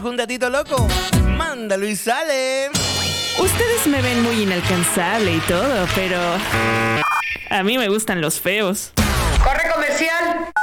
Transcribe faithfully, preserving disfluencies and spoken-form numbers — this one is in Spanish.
Un datito loco, mándalo y sale. Ustedes me ven muy inalcanzable y todo, pero a mí me gustan los feos. ¡Corre comercial!